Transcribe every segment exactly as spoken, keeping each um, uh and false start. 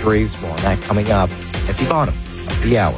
injuries. More on that coming up at the bottom of the hour.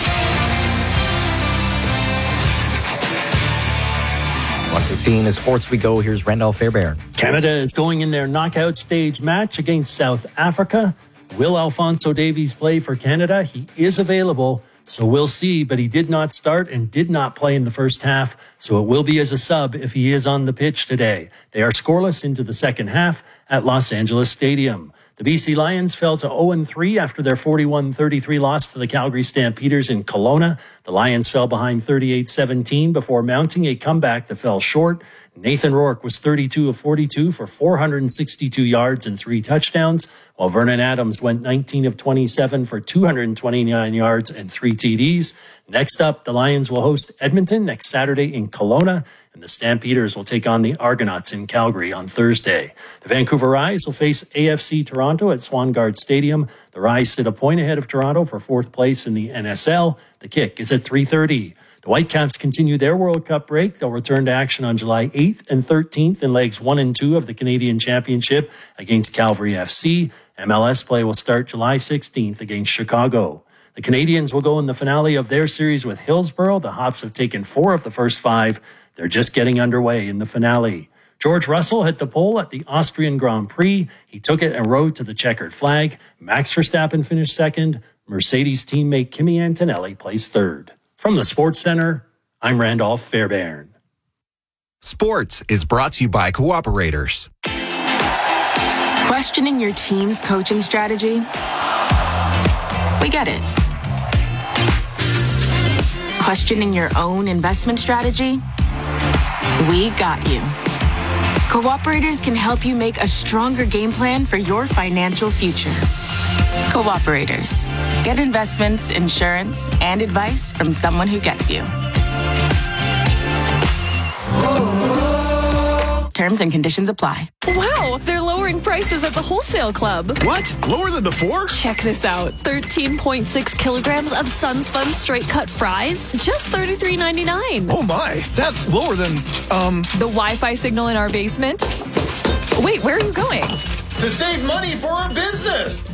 one fifteen is Sports We Go. Here's Randolph Fairbairn. Canada is going in their knockout stage match against South Africa. Will Alphonso Davies play for Canada? He is available, so we'll see, but he did not start and did not play in the first half, so it will be as a sub if he is on the pitch today. They are scoreless into the second half at Los Angeles Stadium. The B C Lions fell to oh and three after their forty-one thirty-three loss to the Calgary Stampeders in Kelowna. The Lions fell behind thirty-eight seventeen before mounting a comeback that fell short. Nathan Rourke was thirty-two of forty-two for four hundred sixty-two yards and three touchdowns, while Vernon Adams went nineteen of twenty-seven for two hundred twenty-nine yards and three T Ds. Next up, the Lions will host Edmonton next Saturday in Kelowna, and the Stampeders will take on the Argonauts in Calgary on Thursday. The Vancouver Rise will face A F C Toronto at Swangard Stadium. The Rise sit a point ahead of Toronto for fourth place in the N S L. The kick is at three thirty. The Whitecaps continue their World Cup break. They'll return to action on July eighth and thirteenth in legs one and two of the Canadian Championship against Calgary F C. M L S play will start July sixteenth against Chicago. The Canadians will go in the finale of their series with Hillsborough. The Hops have taken four of the first five. They're just getting underway in the finale. George Russell hit the pole at the Austrian Grand Prix. He took it and rode to the checkered flag. Max Verstappen finished second. Mercedes teammate Kimi Antonelli placed third. From the Sports Center, I'm Randolph Fairbairn. Sports is brought to you by Cooperators. Questioning your team's coaching strategy? We get it. Questioning your own investment strategy? We got you. Cooperators can help you make a stronger game plan for your financial future. Cooperators. Get investments, insurance, and advice from someone who gets you. Terms and conditions apply. Wow, they're lowering prices at the wholesale club. What? Lower than before? Check this out. thirteen point six kilograms of Sunspun straight cut fries, just thirty-three ninety-nine. Oh my, that's lower than, um... the Wi-Fi signal in our basement? Wait, where are you going? To save money for our business!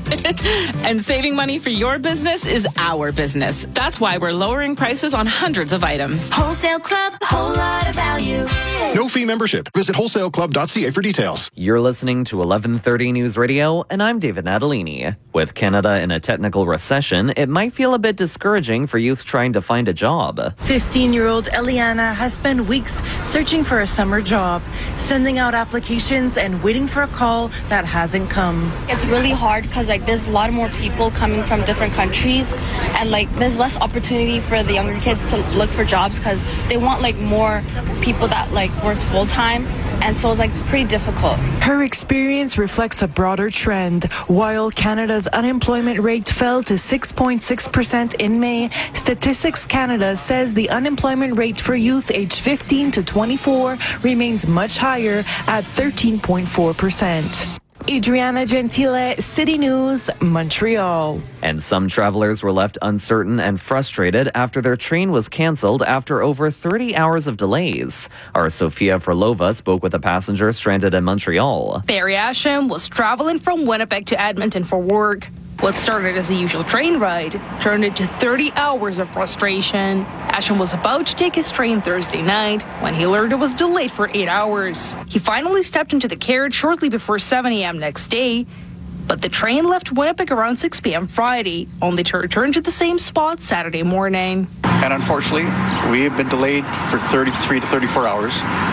And saving money for your business is our business. That's why we're lowering prices on hundreds of items. Wholesale Club, whole lot of value. No fee membership. Visit wholesale club dot c a for details. You're listening to eleven thirty News Radio, and I'm David Natalini. With Canada in a technical recession, it might feel a bit discouraging for youth trying to find a job. fifteen-year-old Eliana has spent weeks searching for a summer job, sending out applications and waiting for a call that hasn't come. It's really hard because like there's a lot more people coming from different countries, and like there's less opportunity for the younger kids to look for jobs because they want like more people that like work full time, and so it's like pretty difficult. Her experience reflects a broader trend. While Canada's unemployment rate fell to six point six percent in May, Statistics Canada says the unemployment rate for youth aged fifteen to twenty-four remains much higher at thirteen point four percent. Adriana Gentile, City News, Montreal. And some travelers were left uncertain and frustrated after their train was canceled after over thirty hours of delays. Our Sofia Frolova spoke with a passenger stranded in Montreal. Barry Asham was traveling from Winnipeg to Edmonton for work. What started as a usual train ride turned into thirty hours of frustration. Asham was about to take his train Thursday night when he learned it was delayed for eight hours. He finally stepped into the carriage shortly before seven a.m. next day, but the train left Winnipeg around six p.m. Friday, only to return to the same spot Saturday morning. And unfortunately, we have been delayed for thirty-three to thirty-four hours,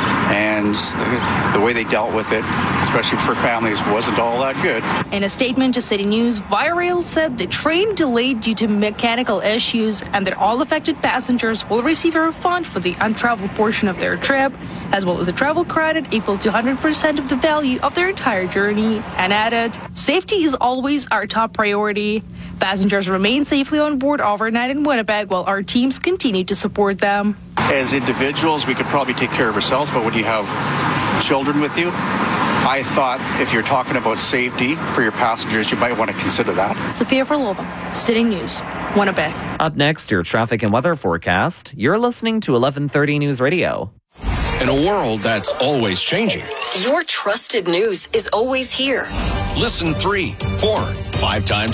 and the, the way they dealt with it, especially for families, wasn't all that good. In a statement to City News, Via Rail said the train delayed due to mechanical issues and that all affected passengers will receive a refund for the untraveled portion of their trip, as well as a travel credit equal to one hundred percent of the value of their entire journey, and added, "Safety is always our top priority. Passengers remain safely on board overnight in Winnipeg while our teams continue to support them." As individuals, we could probably take care of ourselves, but when you have children with you, I thought if you're talking about safety for your passengers, you might want to consider that. Sofia Frolova, City News, Winnipeg. Up next, your traffic and weather forecast. You're listening to eleven thirty News Radio. In a world that's always changing, your trusted news is always here. Listen three, four, five times